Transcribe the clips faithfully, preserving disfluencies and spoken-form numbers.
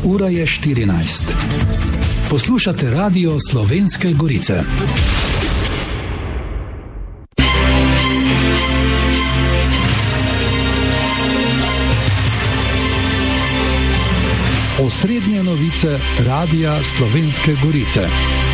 Ura je štirinajst. Poslušate Radio Slovenske Gorice. Osrednje novice Radia Slovenske Gorice.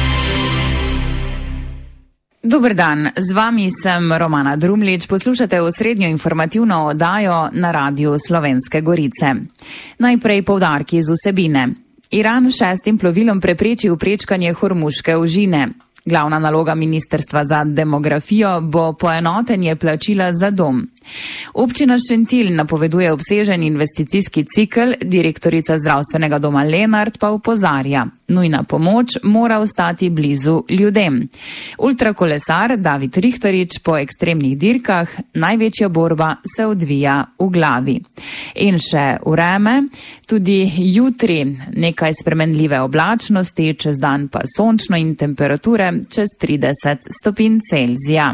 Dober dan, z vami sem Romana Drumlič, poslušate osrednjo informativno oddajo na Radiu Slovenske Gorice. Najprej poudarki z vsebine. Iran šestim plovilom preprečil prečkanje Hormuške ožine. Glavna naloga Ministrstva za demografijo bo poenotenje plačila za dom. Občina Šentilj napoveduje obsežen investicijski cikel, direktorica zdravstvenega doma Lenart pa opozarja, nujna pomoč mora ostati blizu ljudem. Ultrakolesar David Rihtarič po ekstremnih dirkah, največja borba se odvija v glavi. In še vreme, tudi jutri nekaj spremenljive oblačnosti, čez dan pa sončno in temperature čez trideset stopinj Celzija.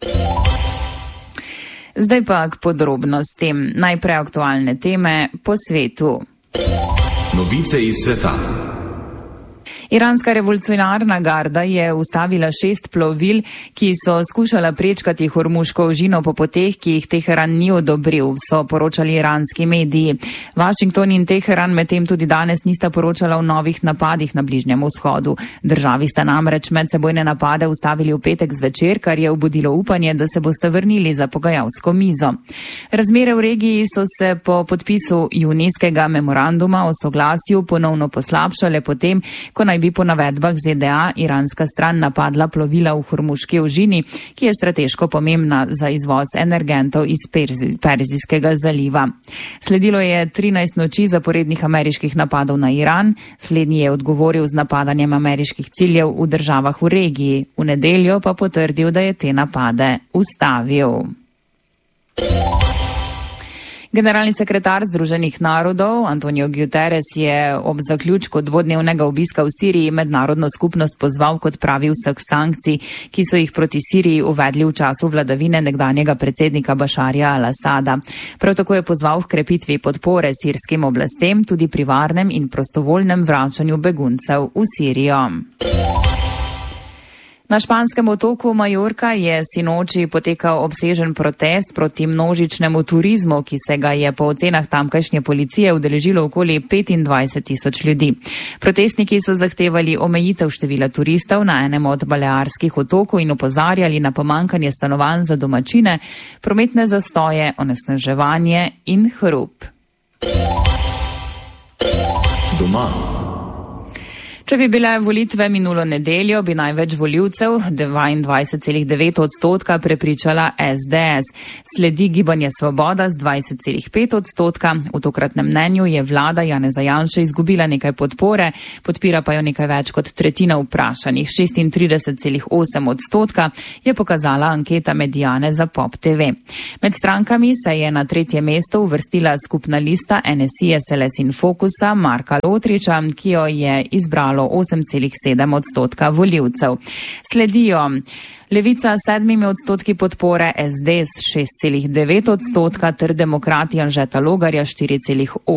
Zdaj pa k podrobnostim. Najprej aktualne teme po svetu. Novice iz sveta. Iranska revolucionarna garda je ustavila šest plovil, ki so skušala prečkati Hormuško ožino po poteh, ki jih Teheran ni odobril, so poročali iranski mediji. Washington in Teheran medtem tudi danes nista poročala o novih napadih na Bližnjem vzhodu. Državi sta namreč medsebojne napade ustavili v petek zvečer, kar je obudilo upanje, da se boste vrnili za pogajalsko mizo. Razmere v regiji so se po podpisu junijskega memoranduma o soglasju ponovno poslabšale potem, ko naj bi po navedbah Z D A iranska stran napadla plovila v Hormuški ožini, ki je strateško pomembna za izvoz energentov iz Perzijskega zaliva. Sledilo je trinajst noči zaporednih ameriških napadov na Iran, slednji je odgovoril z napadanjem ameriških ciljev v državah v regiji, v nedeljo pa potrdil, da je te napade ustavil. Generalni sekretar Združenih narodov Antonio Guterres je ob zaključku dvodnevnega obiska v Siriji mednarodno skupnost pozval k odpravi vseh sankcij, ki so jih proti Siriji uvedli v času vladavine nekdanjega predsednika Bašarja al-Asada. Prav tako je pozval k krepitvi podpore sirskim oblastem tudi pri varnem in prostovoljnem vračanju beguncev v Sirijo. Na španskem otoku Majorka je sinoči potekal obsežen protest proti množičnemu turizmu, ki se ga je po ocenah tamkajšnje policije udeležilo okoli petindvajset tisoč ljudi. Protestniki so zahtevali omejitev števila turistov na enem od balearskih otokov in opozarjali na pomanjkanje stanovanj za domačine, prometne zastoje, onesnaževanje in hrup. Doma. Če bi bile volitve minulo nedeljo, bi največ volivcev, dvaindvajset celih devet odstotka, prepričala S D S. Sledi Gibanje Svoboda z dvajset celih pet odstotka. V tokratnem mnenju je vlada Janeza Janše izgubila nekaj podpore, podpira pa jo nekaj več kot tretjina vprašanih. šestintrideset celih osem odstotka je pokazala anketa Mediane za Pop T V. Med strankami se je na tretje mesto uvrstila skupna lista N S I, S L S in Fokusa Marka Lotriča, ki jo je izbralo osem celih sedem odstotka volivcev. Sledijo Levica s sedmimi odstotki podpore, S D s šest celih devet odstotka ter Demokrati Anžeta Logarja štiri celih osem.